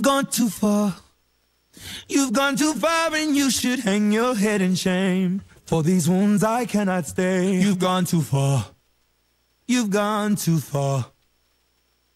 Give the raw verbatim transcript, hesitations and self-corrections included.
gone too far. You've gone too far and you should hang your head in shame. For these wounds I cannot stay. You've gone too far. You've gone too far.